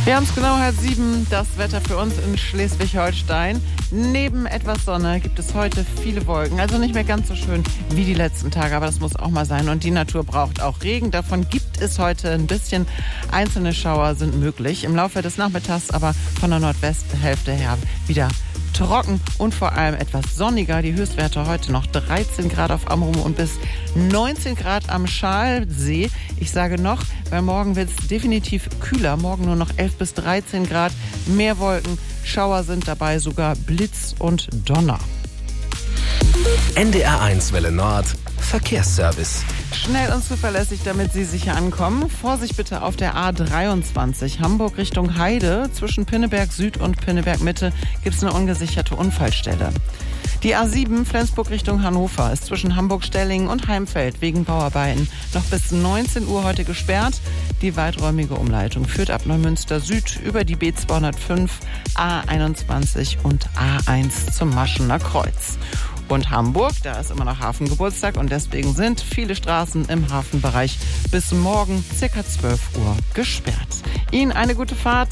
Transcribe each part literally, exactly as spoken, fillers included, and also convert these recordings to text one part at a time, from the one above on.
Wir haben es genau halb sieben, das Wetter für uns in Schleswig-Holstein. Neben etwas Sonne gibt es heute viele Wolken, also nicht mehr ganz so schön wie die letzten Tage, aber das muss auch mal sein. Und die Natur braucht auch Regen, davon gibt es heute ein bisschen. Einzelne Schauer sind möglich, im Laufe des Nachmittags aber von der Nordwesthälfte her wieder trocken und vor allem etwas sonniger. Die Höchstwerte heute noch dreizehn Grad auf Amrum und bis neunzehn Grad am Schalsee. Ich sage noch, weil morgen wird es definitiv kühler. Morgen nur noch elf bis dreizehn Grad. Mehr Wolken, Schauer sind dabei, sogar Blitz und Donner. N D R eins Welle Nord Verkehrsservice. Schnell und zuverlässig, damit Sie sicher ankommen. Vorsicht bitte auf der A dreiundzwanzig Hamburg Richtung Heide. Zwischen Pinneberg Süd und Pinneberg Mitte gibt es eine ungesicherte Unfallstelle. Die A sieben Flensburg Richtung Hannover ist zwischen Hamburg-Stellingen und Heimfeld wegen Bauarbeiten noch bis neunzehn Uhr heute gesperrt. Die weiträumige Umleitung führt ab Neumünster Süd über die B zweihundertfünf, A einundzwanzig und A eins zum Maschener Kreuz. Und Hamburg, da ist immer noch Hafengeburtstag und deswegen sind viele Straßen im Hafenbereich bis morgen ca. zwölf Uhr gesperrt. Ihnen eine gute Fahrt.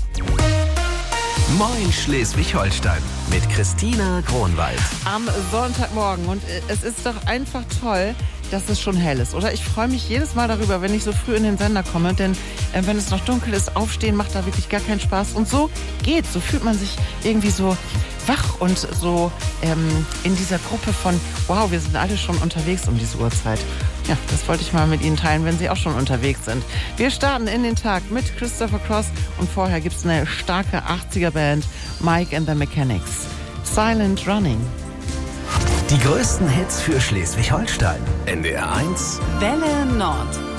Moin Schleswig-Holstein mit Christina Kronwald. Am Sonntagmorgen und es ist doch einfach toll, dass es schon hell ist, oder? Ich freue mich jedes Mal darüber, wenn ich so früh in den Sender komme, denn äh, wenn es noch dunkel ist, aufstehen macht da wirklich gar keinen Spaß. Und so geht's, so fühlt man sich irgendwie so wach und so ähm, in dieser Gruppe von, wow, wir sind alle schon unterwegs um diese Uhrzeit. Ja, das wollte ich mal mit Ihnen teilen, wenn Sie auch schon unterwegs sind. Wir starten in den Tag mit Christopher Cross und vorher gibt es eine starke achtziger-Band, Mike and the Mechanics. Silent Running. Die größten Hits für Schleswig-Holstein. N D R eins Welle Nord.